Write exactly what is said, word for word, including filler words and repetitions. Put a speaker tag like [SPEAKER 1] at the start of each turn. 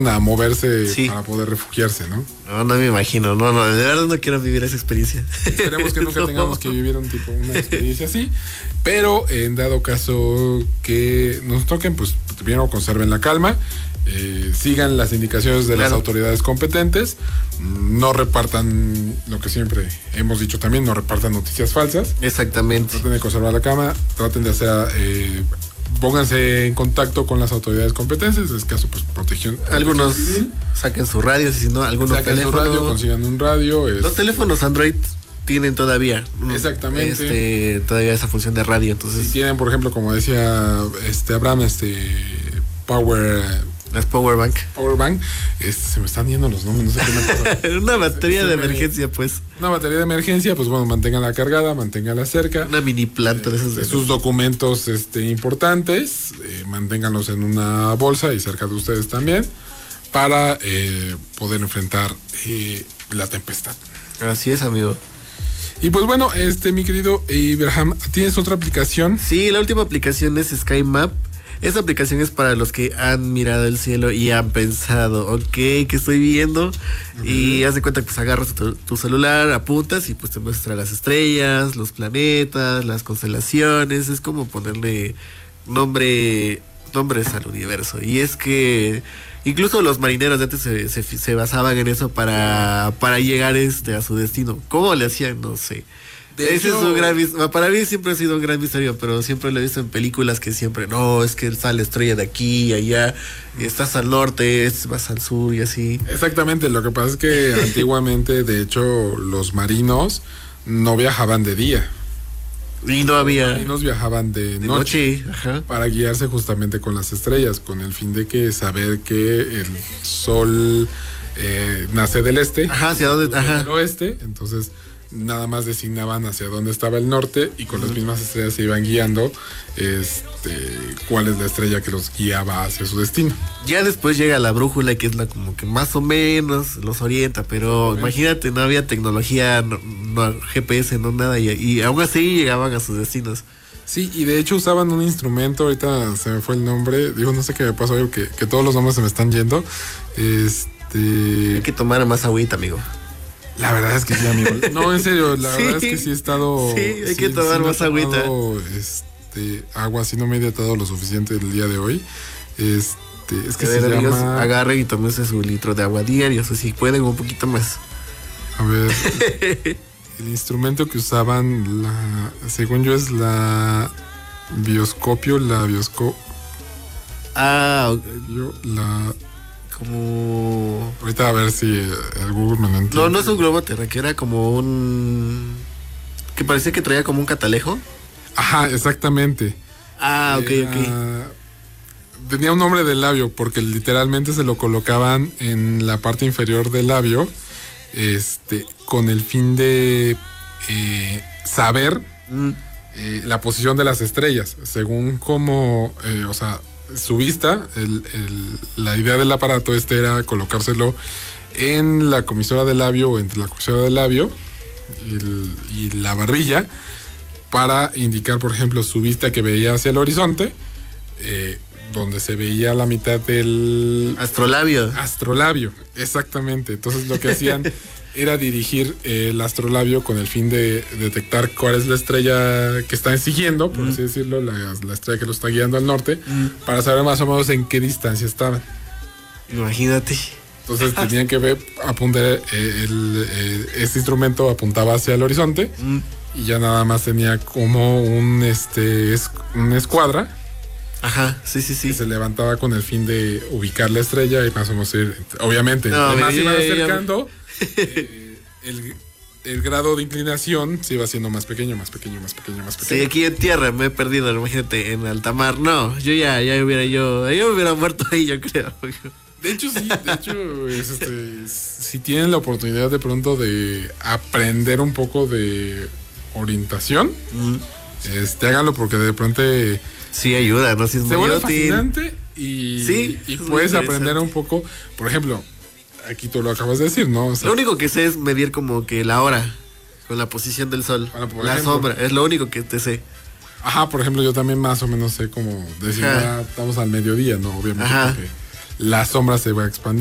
[SPEAKER 1] a moverse
[SPEAKER 2] sí.
[SPEAKER 1] para poder refugiarse, ¿no?
[SPEAKER 2] No, no me imagino, no, no, de verdad no quiero vivir esa experiencia.
[SPEAKER 1] Esperemos que nunca no. tengamos que vivir un tipo, una experiencia así, pero en dado caso que nos toquen, pues primero conserven la calma, eh, sigan las indicaciones de claro. las autoridades competentes, no repartan lo que siempre hemos dicho también, no repartan noticias falsas.
[SPEAKER 2] Exactamente.
[SPEAKER 1] Traten de conservar la calma, traten de hacer... Eh, pónganse en contacto con las autoridades competentes, en este caso pues protección.
[SPEAKER 2] Algunos protección saquen su radio, si no, algunos
[SPEAKER 1] saquen
[SPEAKER 2] teléfonos.
[SPEAKER 1] su radio, consigan un radio. Es...
[SPEAKER 2] Los teléfonos Android tienen todavía.
[SPEAKER 1] Exactamente.
[SPEAKER 2] Este, todavía esa función de radio, entonces.
[SPEAKER 1] Si tienen, por ejemplo, como decía este Abraham, este Power...
[SPEAKER 2] Las Power Bank.
[SPEAKER 1] Power Bank, este, se me están yendo los nombres, no sé qué me pasa.
[SPEAKER 2] Una batería
[SPEAKER 1] se,
[SPEAKER 2] de
[SPEAKER 1] se
[SPEAKER 2] emergencia,
[SPEAKER 1] me...
[SPEAKER 2] pues.
[SPEAKER 1] Una batería de emergencia, pues bueno, manténganla cargada, manténganla cerca.
[SPEAKER 2] Una mini planta
[SPEAKER 1] eh,
[SPEAKER 2] de esos.
[SPEAKER 1] De sus documentos este, importantes, eh, manténganlos en una bolsa y cerca de ustedes también, para eh, poder enfrentar eh, la tempestad.
[SPEAKER 2] Así es, amigo.
[SPEAKER 1] Y pues bueno, este mi querido Ibrahim, ¿tienes otra aplicación?
[SPEAKER 2] Sí, la última aplicación es Sky Map. Esta aplicación es para los que han mirado el cielo y han pensado, ok, ¿qué estoy viendo? Uh-huh. Y haz de cuenta que pues agarras tu, tu celular, apuntas y pues te muestra las estrellas, los planetas, las constelaciones. Es como ponerle nombre, nombres al universo. Y es que incluso los marineros de antes se, se, se basaban en eso para, para llegar este, a su destino. ¿Cómo le hacían? No sé. De Ese hecho, es un gran, para mí siempre ha sido un gran misterio, pero siempre lo he visto en películas que siempre, no, es que sale estrella de aquí y allá, y estás al norte, es, vas al sur y así.
[SPEAKER 1] Exactamente, lo que pasa es que antiguamente, de hecho, los marinos no viajaban de día.
[SPEAKER 2] Y no había...
[SPEAKER 1] Los marinos viajaban de, de noche,
[SPEAKER 2] noche. Ajá.
[SPEAKER 1] Para guiarse justamente con las estrellas, con el fin de que saber que el sol eh, nace del este,
[SPEAKER 2] ajá, hacia dónde, ajá.
[SPEAKER 1] del oeste, entonces... nada más designaban hacia dónde estaba el norte y con uh-huh. las mismas estrellas se iban guiando este cuál es la estrella que los guiaba hacia su destino.
[SPEAKER 2] Ya después llega la brújula, que es la como que más o menos los orienta, pero imagínate, no había tecnología, no, no G P S, no nada, y, y aún así llegaban a sus destinos.
[SPEAKER 1] Sí, y de hecho usaban un instrumento, ahorita se me fue el nombre, digo, no sé qué me pasó, que, que todos los nombres se me están yendo. Este...
[SPEAKER 2] Hay que tomar más agüita, amigo.
[SPEAKER 1] La verdad es que sí, amigo. No, en serio, la sí, verdad es que sí he estado...
[SPEAKER 2] Sí, hay
[SPEAKER 1] sí,
[SPEAKER 2] que tomar
[SPEAKER 1] sí
[SPEAKER 2] más agüita.
[SPEAKER 1] Este, agua, sí no me he hidratado lo suficiente el día de hoy. Este, es que
[SPEAKER 2] a
[SPEAKER 1] se
[SPEAKER 2] ver, amigos,
[SPEAKER 1] llama...
[SPEAKER 2] agarren y tómense su litro de agua diario, o sea, si pueden un poquito más.
[SPEAKER 1] A ver, el instrumento que usaban, la, según yo es la bioscopio, la biosco...
[SPEAKER 2] Ah,
[SPEAKER 1] yo, la...
[SPEAKER 2] como...
[SPEAKER 1] Ahorita a ver si el Google me lo entiende.
[SPEAKER 2] No, no es un globo terráqueo, era como un... que parecía que traía como un catalejo.
[SPEAKER 1] Ajá, exactamente.
[SPEAKER 2] Ah, ok,
[SPEAKER 1] era...
[SPEAKER 2] ok.
[SPEAKER 1] Tenía un nombre del labio, porque literalmente se lo colocaban en la parte inferior del labio, este, con el fin de eh, saber mm. eh, la posición de las estrellas, según como, eh, o sea... su vista, el, el, la idea del aparato este era colocárselo en la comisura del labio o entre la comisura del labio y, el, y la barbilla para indicar, por ejemplo, su vista que veía hacia el horizonte, eh, donde se veía la mitad del...
[SPEAKER 2] Astrolabio.
[SPEAKER 1] Astrolabio, exactamente. Entonces lo que hacían era dirigir eh, el astrolabio con el fin de detectar cuál es la estrella que están siguiendo, por mm. así decirlo, la, la estrella que lo está guiando al norte, mm. para saber más o menos en qué distancia estaban.
[SPEAKER 2] Imagínate.
[SPEAKER 1] Entonces tenían que ver, apuntar, eh, el, eh, este instrumento apuntaba hacia el horizonte mm. y ya nada más tenía como un, este, es, una escuadra.
[SPEAKER 2] Ajá, sí, sí, sí.
[SPEAKER 1] Que se levantaba con el fin de ubicar la estrella y más o menos ir, obviamente,
[SPEAKER 2] no,
[SPEAKER 1] más
[SPEAKER 2] ya,
[SPEAKER 1] iban
[SPEAKER 2] ya,
[SPEAKER 1] acercando, eh, el, el grado de inclinación se iba haciendo más pequeño, más pequeño, más pequeño, más pequeño.
[SPEAKER 2] Sí, aquí en tierra me he perdido, imagínate, en alta mar, no, yo ya, ya hubiera yo, yo me hubiera muerto ahí, yo creo.
[SPEAKER 1] De hecho, sí, de hecho, es, este, si tienen la oportunidad de pronto de aprender un poco de orientación, mm. este, háganlo porque de pronto...
[SPEAKER 2] Sí, ayuda, ¿no? Si es
[SPEAKER 1] se
[SPEAKER 2] muy
[SPEAKER 1] vuelve
[SPEAKER 2] útil.
[SPEAKER 1] fascinante y,
[SPEAKER 2] sí,
[SPEAKER 1] y puedes aprender un poco. Por ejemplo, aquí tú lo acabas de decir, ¿no? O sea,
[SPEAKER 2] lo único que sé es medir como que la hora con la posición del sol, bueno, la ejemplo, sombra, es lo único que te sé.
[SPEAKER 1] Ajá, por ejemplo, yo también más o menos sé como decir, ah, estamos al mediodía, ¿no? Obviamente, ajá. Porque la sombra se va expandiendo.